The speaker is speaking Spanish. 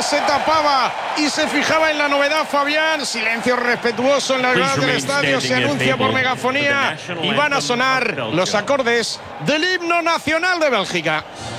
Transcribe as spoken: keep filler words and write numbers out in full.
se tapaba y se fijaba en la novedad, Fabián. Silencio respetuoso en la grada del estadio. Se anuncia por megafonía y van a sonar los acordes del himno nacional de Bélgica.